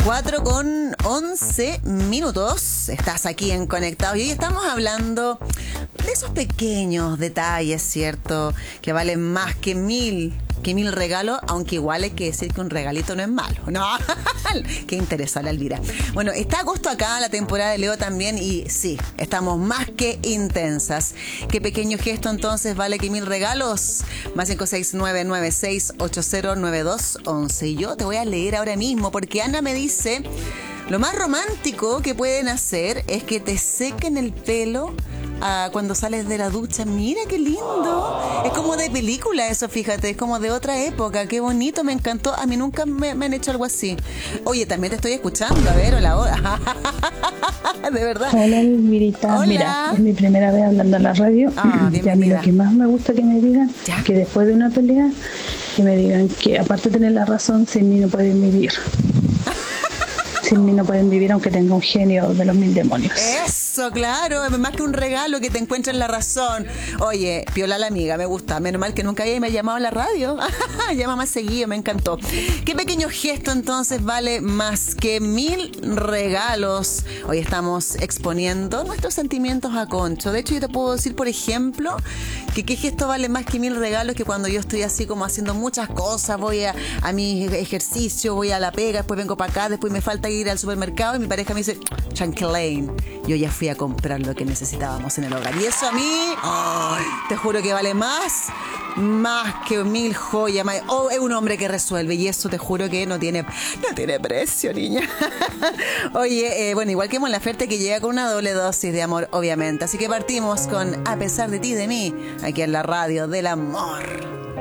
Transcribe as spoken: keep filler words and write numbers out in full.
cuatro con once minutos. Estás aquí en Conectados y hoy estamos hablando de esos pequeños detalles, ¿cierto? Que valen más que mil, que mil regalos, aunque igual hay que decir que un regalito no es malo. No, qué interesante, Elvira. Bueno, está agosto acá, la temporada de Leo también, y sí, estamos más que intensas. ¿Qué pequeño gesto entonces vale que mil regalos? Más cinco seis nueve nueve seis ocho cero nueve dos once. Y yo te voy a leer ahora mismo porque Ana me dice: lo más romántico que pueden hacer es que te sequen el pelo ah, cuando sales de la ducha. Mira qué lindo. Es como de película eso, fíjate. Es como de otra época. Qué bonito, me encantó. A mí nunca me, me han hecho algo así. Oye, también te estoy escuchando. A ver, hola, hola. De verdad. Hola, Elvirita. Hola. Mira, es mi primera vez hablando en la radio. Ah, y a mí lo que más me gusta que me digan, ¿Ya? que después de una pelea, que me digan que aparte de tener la razón, sin mí no pueden vivir. Sin mí no pueden vivir aunque tenga un genio de los mil demonios. Eso, claro, es más que un regalo que te encuentren la razón. Oye, piola la amiga, me gusta. Menos mal que nunca había me llamado a la radio. Llama más seguido, me encantó. ¿Qué pequeño gesto entonces vale más que mil regalos? Hoy estamos exponiendo nuestros sentimientos a Concho. De hecho, yo te puedo decir, por ejemplo, que qué gesto vale más que mil regalos, que cuando yo estoy así como haciendo muchas cosas, voy a, a mi ejercicio, voy a la pega, después vengo para acá, después me falta ir al supermercado y mi pareja me dice: Chanquelaine, yo ya fui a comprar lo que necesitábamos en el hogar. Y eso a mí, ay, te juro que vale más, más que mil joyas. Más, oh, es un hombre que resuelve y eso te juro que no tiene, no tiene precio, niña. Oye, eh, bueno, igual que Mon Laferte, que llega con una doble dosis de amor, obviamente. Así que partimos con A pesar de ti y de mí, aquí en la radio del amor.